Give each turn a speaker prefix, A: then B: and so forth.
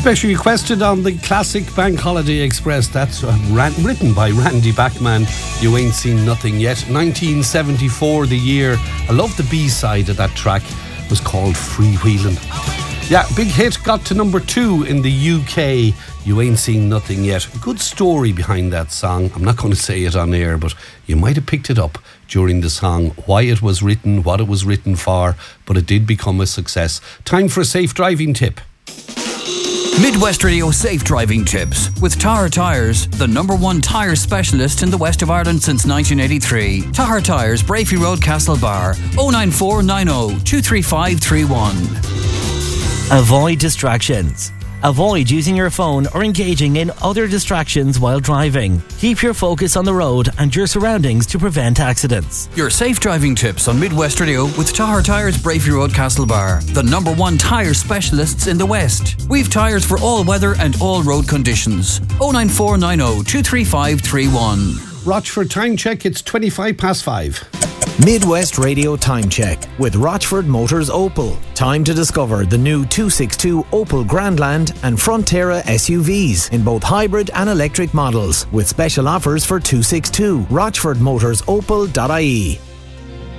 A: Specially requested on the classic Bank Holiday Express. That's written by Randy Bachman. You Ain't Seen Nothing Yet. 1974, the year. I love the B-side of that track. It was called Freewheelin'. Yeah, big hit. Got to number 2 in the UK. You Ain't Seen Nothing Yet. Good story behind that song. I'm not going to say it on air, but you might have picked it up during the song. Why it was written, what it was written for, but it did become a success. Time for a safe driving tip.
B: Midwest Radio Safe Driving Tips with Tahar Tyres, the #1 tyre specialist in the west of Ireland since 1983. Tahar Tyres, Brafey Road, Castlebar, 09490 23531.
C: Avoid distractions. Avoid using your phone or engaging in other distractions while driving. Keep your focus on the road and your surroundings to prevent accidents.
B: Your safe driving tips on Midwest Radio with Tahar Tyres, Brafey Road, Castlebar, the #1 tyre specialists in the West. We've tyres for all weather and all road conditions. 09490 23531.
A: Rochford time check, it's 5:25.
D: Midwest Radio Time Check with Rochford Motors Opel. Time to discover the new 262 Opel Grandland and Frontera SUVs in both hybrid and electric models with special offers for 262. RochfordMotorsOpel.ie.